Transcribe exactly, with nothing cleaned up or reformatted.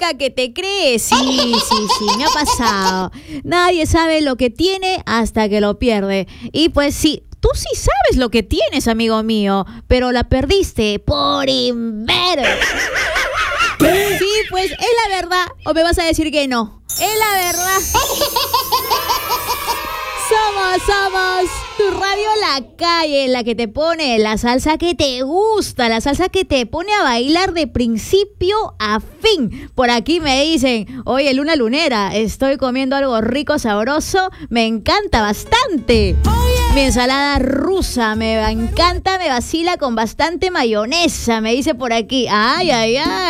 única que te cree. Sí, sí, sí, me ha pasado. Nadie sabe lo que tiene hasta que lo pierde. Y pues sí, tú sí sabes lo que tienes, amigo mío, pero la perdiste por imbécil. Sí, pues es la verdad. ¿O me vas a decir que no? Es la verdad. Somos, somos tu radio La Calle, la que te pone la salsa que te gusta, la salsa que te pone a bailar de principio a fin. Por aquí me dicen, oye, Luna Lunera, estoy comiendo algo rico, sabroso, me encanta bastante. Mi ensalada rusa me encanta, me vacila con bastante mayonesa, me dice por aquí. Ay, ay, ay.